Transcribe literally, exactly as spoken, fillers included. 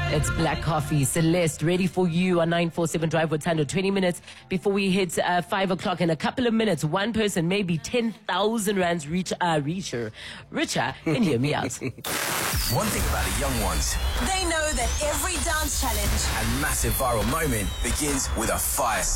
It's Black Coffee. Celeste, ready for you on nine four seven Drive with Tando. twenty minutes before we hit uh, five o'clock. In a couple of minutes, one person, maybe ten thousand rands reach, uh, richer. Richer, and hear me out. One thing about the young ones, they know that every dance challenge and massive viral moment begins with a fire